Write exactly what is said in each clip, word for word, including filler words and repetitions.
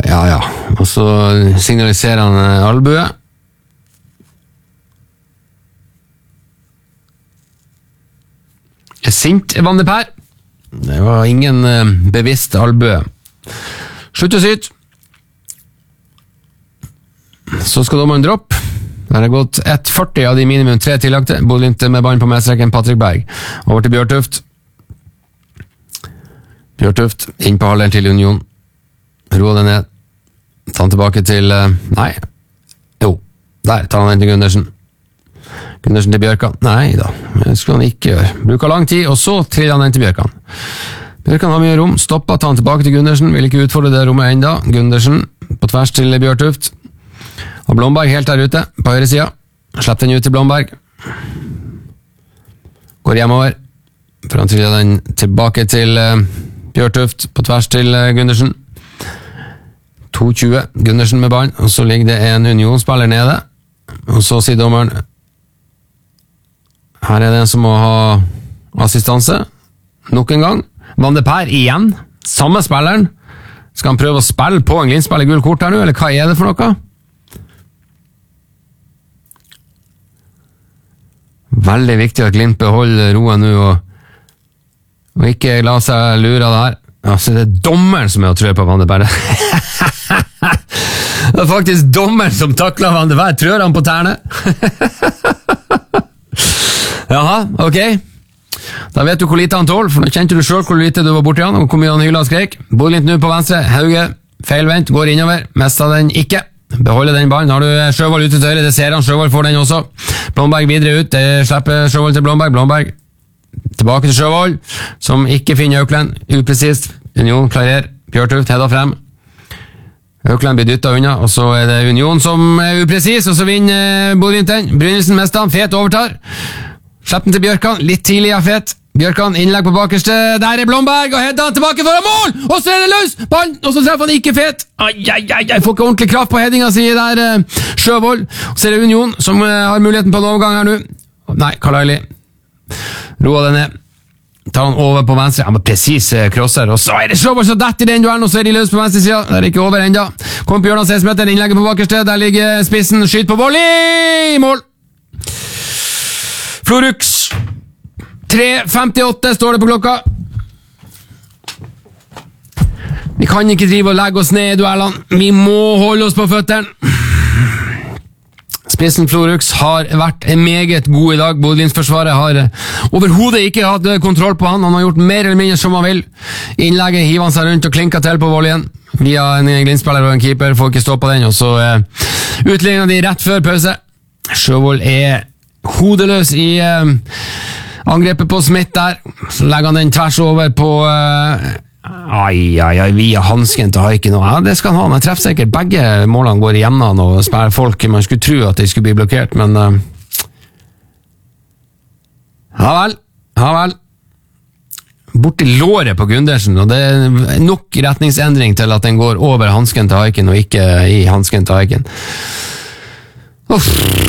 Ja, ja. Og så signaliserer han albue. Sint Van de Per. Det var ingen uh, bevisst albue. Slutt å syte. Så skal dommeren droppe. Det har gått ett førti av de minimum tre tillagte. Bodø/Glimt med ballen på medstreken. Patrick Berg. Over til Bjørtuft. Bjørtuft inn på halvdelen til Union. Roa det ned. Ta han tilbake til uh, Nei. Jo, der tar han den til Gundersen. Gundersen til Bjørkan. Nei da, det skulle han ikke gjøre. Bruker lang tid, og så triller han den til Bjørkan. Bjørkan har mye rom. Stopper, tar han tilbake til Gundersen. Vil ikke utfordre det rommet enda. Gundersen på tvers til Bjørtuft. Og Blomberg helt der ute, på høyre sida. Slipp den ut til Blomberg. Går hjemover. For han triller den tilbake til uh, Bjørtuft, på tvers til uh, Gundersen. to tjue, Gundersen med ballen, og så ligger det en Union-spiller nede. Og så sier dommeren her er det en som må ha assistanse. Nok en gang. Van de Per igjen. Samme spilleren. Skal han prøve å spille på en Glimt-spiller gul kort her nå, eller hva er det for noe? Veldig viktig at Glimt beholder roen nå, og, og ikke la seg lure av det her. Altså, det er dommeren som er å trø på Van de Per. Det er faktisk dommeren som takler Van de Per. Trør han på tærne? Jaha, ok. Da vet du hvor lite han tål, for nå kjente du selv hvor lite du var borti han, og hvor mye han hylet og skrek. Bodø/Glimt nå på venstre, Hauge, feilvendt, går innover, mestet den ikke. Beholder den ballen, har du Sjøvold ute til høyre, det ser han, Sjøvold får den også. Blomberg videre ut, det slipper Sjøvold til Blomberg, Blomberg tilbake til Sjøvold, som ikke finner Aukland, upresist. Union klarer, Bjørtuft header frem. Aukland blir dyttet unna, og så er det Union som er upresis, og så vinner Bodø/Glimt den. Brynildsen mester han, Fet overtar. Slipp den til Bjørkan, litt tidlig av Fet. Bjørkan, innlegg på bakerste, der er Blomberg, og header tilbake foran mål, og så er det løs, ballen, og så treffer han ikke Fet. Ai, ai, ai, jeg får ikke ordentlig kraft på headinga si der, uh, Sjøvold. Og så er det Union, som uh, har muligheten på en overgang her nå. Nei, Kalaili. Roa det ned. Tar han over på venstre, han var presis uh, crosser, og så er det Sjøvold som detter i den duellen, og så er de løs på venstre sida, det er ikke over enda. Kom på Bjørnan seks meter, innlegget på bakerste, der ligger spissen, skyt på volley, mål. Florux. tre femtiåtte står det på klokka. Vi kan ikke drive og legge oss ned i duellene. Vi må holde oss på føtteren. Spissen Florux har vært meget god i dag. Bodø/Glimt-forsvaret har overhodet ikke hatt kontroll på han. Han har gjort mer eller mindre som han vil. Innlegget hiver han seg rundt og klinker til på volleyen. Via en Glimt-spiller og en keeper får ikke stå på den, og så uh, utligner de rett før pause. Sjøvold er hodeløs i uh, angrepet på Smith der, så legger han den tvers over på uh, ai, ai, ai, via hansken til Haiken, og ja, det skal han ha, han er treffsikker, begge målene går igjen han og spiller folk, man skulle tro at de skulle bli blokkert, men uh, ja vel, ja vel bort i låret på Gundersen, og det er nok retningsendring til at den går over hansken til Haiken og ikke i hansken til Haiken. Uff.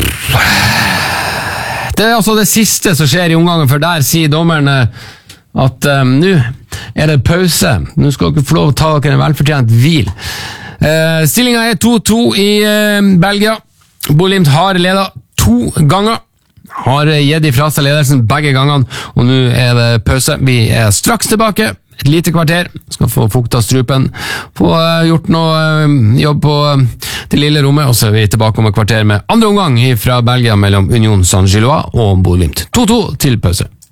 Det er altså det siste som skjer i omgangen, for der sier dommerne at um, nå er det pause. Nå skal dere få lov å ta dere en velfortjent hvil. Uh, Stillingen er to to i uh, Belgia. Bodø/Glimt har ledet to ganger. Har gitt ifra seg ledelsen begge gangene, og nå er det pause. Vi er straks tilbake. Et lite kvarter, skal få fukta strupen, få uh, gjort noe uh, jobb på uh, det lille rommet, og så er vi tilbake om et kvarter med andre omgang fra Belgia mellom Union Saint-Gilloise og Bodø/Glimt. to to til pause.